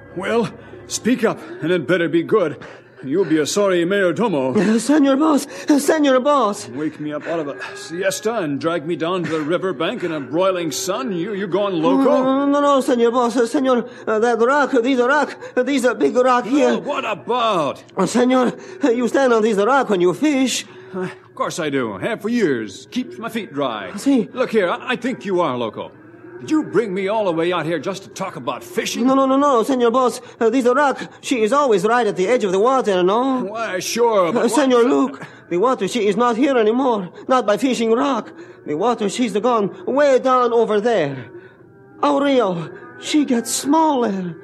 Well, speak up, and it better be good. You'll be a sorry mayordomo. Senor Boss. Wake me up out of a siesta and drag me down to the river bank in a broiling sun? You going loco? No, Senor Boss. Senor, that rock, these are big rock here. Oh, what about? Senor, you stand on this rock when you fish. Of course I do. Have for years. Keeps my feet dry. See. Look here, I think you are loco. Did you bring me all the way out here just to talk about fishing? No, Senor Boss. This rock, she is always right at the edge of the water, no? Why, sure, but Senor, look. The water, she is not here anymore. Not by fishing rock. The water, she's gone way down over there. Our Rio, she gets smaller.